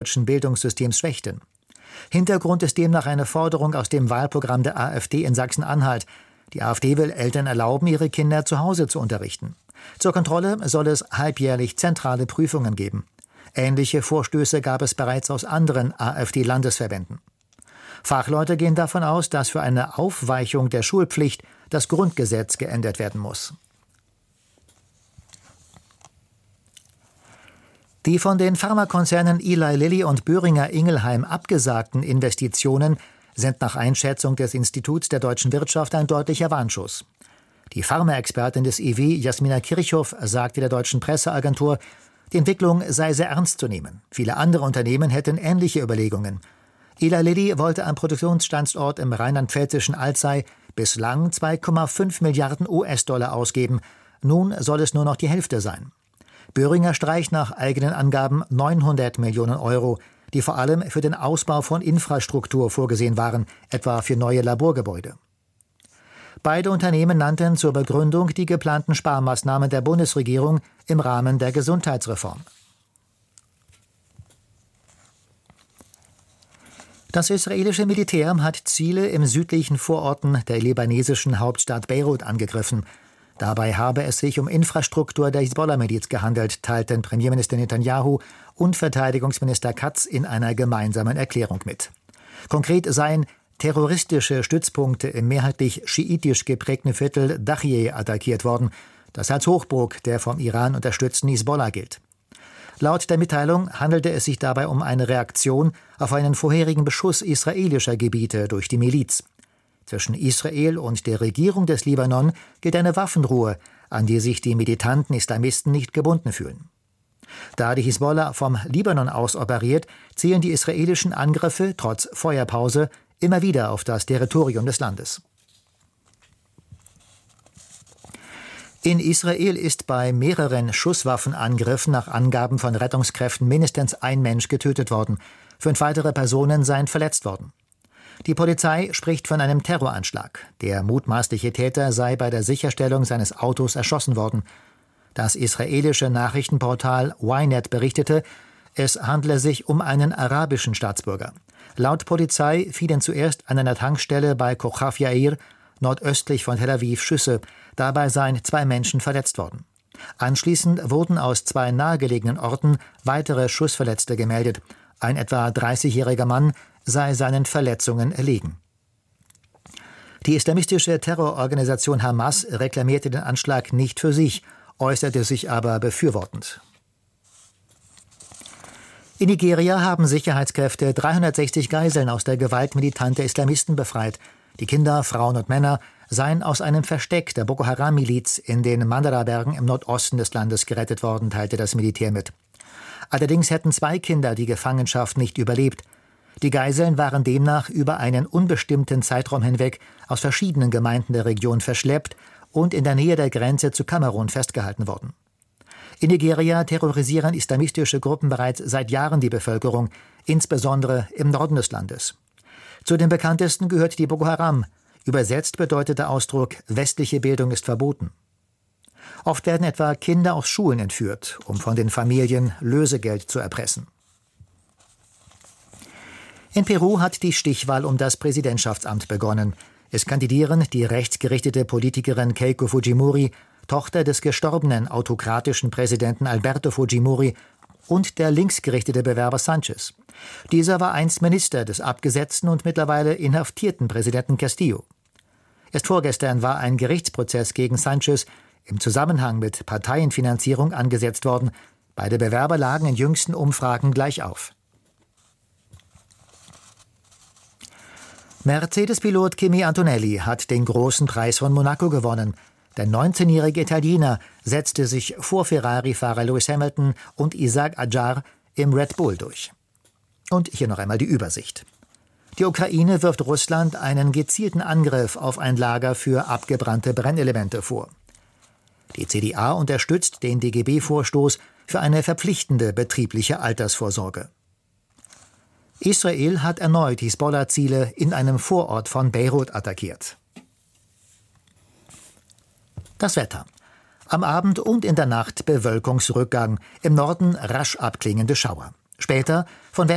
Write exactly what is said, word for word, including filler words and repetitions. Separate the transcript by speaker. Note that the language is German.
Speaker 1: deutschen Bildungssystems schwächten. Hintergrund ist demnach eine Forderung aus dem Wahlprogramm der AfD in Sachsen-Anhalt. Die AfD will Eltern erlauben, ihre Kinder zu Hause zu unterrichten. Zur Kontrolle soll es halbjährlich zentrale Prüfungen geben. Ähnliche Vorstöße gab es bereits aus anderen AfD-Landesverbänden. Fachleute gehen davon aus, dass für eine Aufweichung der Schulpflicht das Grundgesetz geändert werden muss. Die von den Pharmakonzernen Eli Lilly und Boehringer Ingelheim abgesagten Investitionen sind nach Einschätzung des Instituts der deutschen Wirtschaft ein deutlicher Warnschuss. Die Pharmaexpertin des I W, Jasmina Kirchhoff, sagte der deutschen Presseagentur, die Entwicklung sei sehr ernst zu nehmen. Viele andere Unternehmen hätten ähnliche Überlegungen. Eli Lilly wollte am Produktionsstandort im rheinland-pfälzischen Alzey bislang zwei Komma fünf Milliarden U S-Dollar ausgeben. Nun soll es nur noch die Hälfte sein. Boehringer streicht nach eigenen Angaben neunhundert Millionen Euro, die vor allem für den Ausbau von Infrastruktur vorgesehen waren, etwa für neue Laborgebäude. Beide Unternehmen nannten zur Begründung die geplanten Sparmaßnahmen der Bundesregierung im Rahmen der Gesundheitsreform. Das israelische Militär hat Ziele im südlichen Vororten der libanesischen Hauptstadt Beirut angegriffen. Dabei habe es sich um Infrastruktur der Hisbollah-Miliz gehandelt, teilten Premierminister Netanyahu und Verteidigungsminister Katz in einer gemeinsamen Erklärung mit. Konkret seien terroristische Stützpunkte im mehrheitlich schiitisch geprägten Viertel Dachye attackiert worden, das als Hochburg der vom Iran unterstützten Hisbollah gilt. Laut der Mitteilung handelte es sich dabei um eine Reaktion auf einen vorherigen Beschuss israelischer Gebiete durch die Miliz. Zwischen Israel und der Regierung des Libanon gilt eine Waffenruhe, an die sich die militanten Islamisten nicht gebunden fühlen. Da die Hisbollah vom Libanon aus operiert, zielen die israelischen Angriffe trotz Feuerpause immer wieder auf das Territorium des Landes. In Israel ist bei mehreren Schusswaffenangriffen nach Angaben von Rettungskräften mindestens ein Mensch getötet worden. Fünf weitere Personen seien verletzt worden. Die Polizei spricht von einem Terroranschlag. Der mutmaßliche Täter sei bei der Sicherstellung seines Autos erschossen worden. Das israelische Nachrichtenportal Ynet berichtete, es handle sich um einen arabischen Staatsbürger. Laut Polizei fielen zuerst an einer Tankstelle bei Kochaf Yair, nordöstlich von Tel Aviv, Schüsse. Dabei seien zwei Menschen verletzt worden. Anschließend wurden aus zwei nahegelegenen Orten weitere Schussverletzte gemeldet. Ein etwa dreißigjähriger Mann sei seinen Verletzungen erlegen. Die islamistische Terrororganisation Hamas reklamierte den Anschlag nicht für sich, äußerte sich aber befürwortend. In Nigeria haben Sicherheitskräfte dreihundertsechzig Geiseln aus der Gewalt militanter Islamisten befreit. Die Kinder, Frauen und Männer seien aus einem Versteck der Boko Haram-Miliz in den Mandara-Bergen im Nordosten des Landes gerettet worden, teilte das Militär mit. Allerdings hätten zwei Kinder die Gefangenschaft nicht überlebt. Die Geiseln waren demnach über einen unbestimmten Zeitraum hinweg aus verschiedenen Gemeinden der Region verschleppt und in der Nähe der Grenze zu Kamerun festgehalten worden. In Nigeria terrorisieren islamistische Gruppen bereits seit Jahren die Bevölkerung, insbesondere im Norden des Landes. Zu den bekanntesten gehört die Boko Haram. Übersetzt bedeutet der Ausdruck „westliche Bildung ist verboten“. Oft werden etwa Kinder aus Schulen entführt, um von den Familien Lösegeld zu erpressen. In Peru hat die Stichwahl um das Präsidentschaftsamt begonnen. Es kandidieren die rechtsgerichtete Politikerin Keiko Fujimori, Tochter des gestorbenen autokratischen Präsidenten Alberto Fujimori, und der linksgerichtete Bewerber Sanchez. Dieser war einst Minister des abgesetzten und mittlerweile inhaftierten Präsidenten Castillo. Erst vorgestern war ein Gerichtsprozess gegen Sanchez im Zusammenhang mit Parteienfinanzierung angesetzt worden. Beide Bewerber lagen in jüngsten Umfragen gleich auf. Mercedes-Pilot Kimi Antonelli hat den großen Preis von Monaco gewonnen. Der neunzehnjährige Italiener setzte sich vor Ferrari-Fahrer Lewis Hamilton und Isaac Adjar im Red Bull durch. Und hier noch einmal die Übersicht. Die Ukraine wirft Russland einen gezielten Angriff auf ein Lager für abgebrannte Brennelemente vor. Die C D A unterstützt den D G B-Vorstoß für eine verpflichtende betriebliche Altersvorsorge. Israel hat erneut Hisbollah-Ziele in einem Vorort von Beirut attackiert. Das Wetter. Am Abend und in der Nacht Bewölkungsrückgang, im Norden rasch abklingende Schauer. Später von